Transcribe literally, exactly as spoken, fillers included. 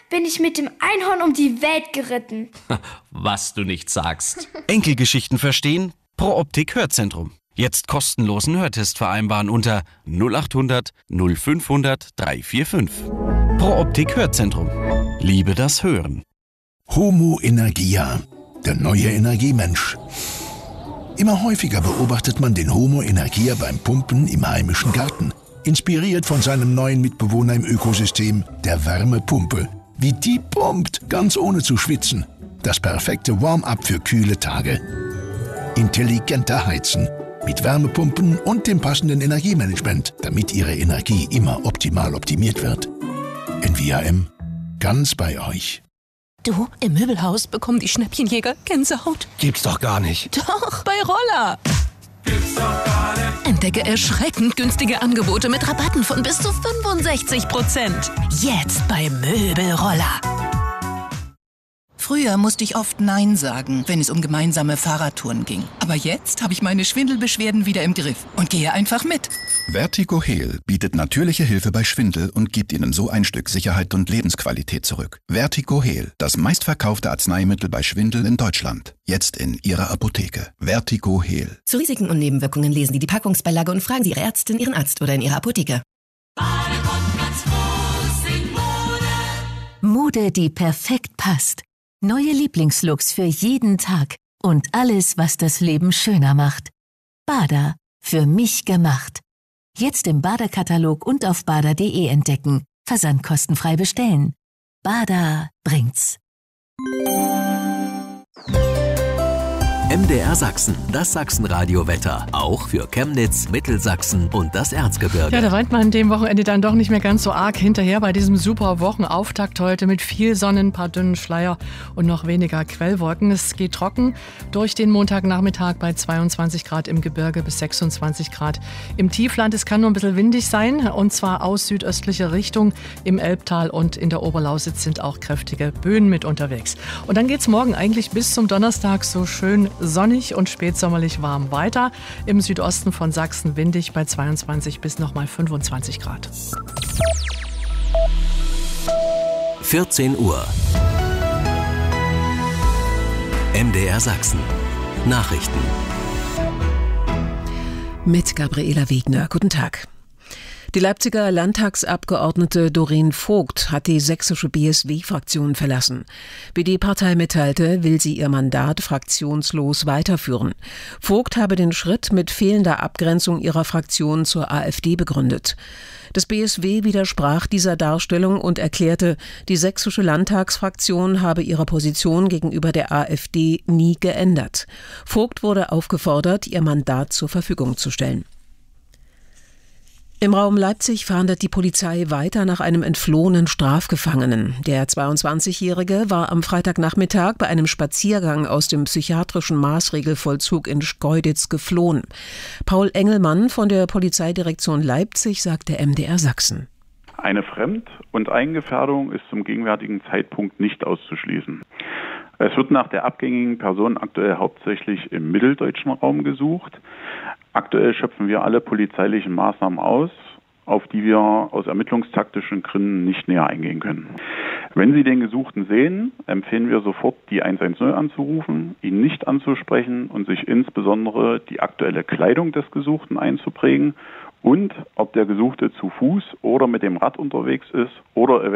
bin ich mit dem Einhorn um die Welt geritten. Was du nicht sagst. Enkelgeschichten verstehen? Pro Optik Hörzentrum. Jetzt kostenlosen Hörtest vereinbaren unter null acht hundert null fünfhundert dreihundertfünfundvierzig. Pro Optik Hörzentrum. Liebe das Hören. Homo Energia, der neue Energiemensch. Immer häufiger beobachtet man den Homo Energia beim Pumpen im heimischen Garten. Inspiriert von seinem neuen Mitbewohner im Ökosystem, der Wärmepumpe. Wie die pumpt, ganz ohne zu schwitzen. Das perfekte Warm-up für kühle Tage. Intelligenter Heizen. Mit Wärmepumpen und dem passenden Energiemanagement, damit Ihre Energie immer optimal optimiert wird. N V A M. Ganz bei euch. Du, im Möbelhaus bekommen die Schnäppchenjäger Gänsehaut. Gibt's doch gar nicht. Doch, bei Roller. Gibt's doch gar nicht. Entdecke erschreckend günstige Angebote mit Rabatten von bis zu fünfundsechzig Prozent. Jetzt bei Möbelroller. Früher musste ich oft Nein sagen, wenn es um gemeinsame Fahrradtouren ging. Aber jetzt habe ich meine Schwindelbeschwerden wieder im Griff und gehe einfach mit. Vertigo Heal bietet natürliche Hilfe bei Schwindel und gibt Ihnen so ein Stück Sicherheit und Lebensqualität zurück. Vertigo Heal, das meistverkaufte Arzneimittel bei Schwindel in Deutschland. Jetzt in Ihrer Apotheke. Vertigo Heal. Zu Risiken und Nebenwirkungen lesen Sie die Packungsbeilage und fragen Sie Ihre Ärztin, Ihren Arzt oder in Ihrer Apotheke. Mode, die perfekt passt. Neue Lieblingslooks für jeden Tag und alles, was das Leben schöner macht. Bada, für mich gemacht. Jetzt im Bada-Katalog und auf bada punkt de entdecken. Versandkostenfrei bestellen. Bada bringt's. M D R Sachsen, das Sachsenradio-Wetter. Auch für Chemnitz, Mittelsachsen und das Erzgebirge. Ja, da weint man dem Wochenende dann doch nicht mehr ganz so arg hinterher bei diesem super Wochenauftakt heute mit viel Sonne, ein paar dünnen Schleier und noch weniger Quellwolken. Es geht trocken durch den Montagnachmittag bei zweiundzwanzig Grad im Gebirge bis sechsundzwanzig Grad im Tiefland. Es kann nur ein bisschen windig sein und zwar aus südöstlicher Richtung. Im Elbtal und in der Oberlausitz sind auch kräftige Böen mit unterwegs. Und dann geht's morgen eigentlich bis zum Donnerstag so schön sonnig und spätsommerlich warm weiter. Im Südosten von Sachsen windig bei zweiundzwanzig bis nochmal fünfundzwanzig Grad. vierzehn Uhr. M D R Sachsen. Nachrichten. Mit Gabriela Wegner. Guten Tag. Die Leipziger Landtagsabgeordnete Doreen Vogt hat die sächsische B S W-Fraktion verlassen. Wie die Partei mitteilte, will sie ihr Mandat fraktionslos weiterführen. Vogt habe den Schritt mit fehlender Abgrenzung ihrer Fraktion zur AfD begründet. Das B S W widersprach dieser Darstellung und erklärte, die sächsische Landtagsfraktion habe ihre Position gegenüber der AfD nie geändert. Vogt wurde aufgefordert, ihr Mandat zur Verfügung zu stellen. Im Raum Leipzig fahndet die Polizei weiter nach einem entflohenen Strafgefangenen. Der zweiundzwanzigjährige war am Freitagnachmittag bei einem Spaziergang aus dem psychiatrischen Maßregelvollzug in Schkeuditz geflohen. Paul Engelmann von der Polizeidirektion Leipzig sagte M D R Sachsen. Eine Fremd- und Eingefährdung ist zum gegenwärtigen Zeitpunkt nicht auszuschließen. Es wird nach der abgängigen Person aktuell hauptsächlich im mitteldeutschen Raum gesucht. Aktuell schöpfen wir alle polizeilichen Maßnahmen aus, auf die wir aus ermittlungstaktischen Gründen nicht näher eingehen können. Wenn Sie den Gesuchten sehen, empfehlen wir sofort, die eins eins null anzurufen, ihn nicht anzusprechen und sich insbesondere die aktuelle Kleidung des Gesuchten einzuprägen und ob der Gesuchte zu Fuß oder mit dem Rad unterwegs ist oder eventuell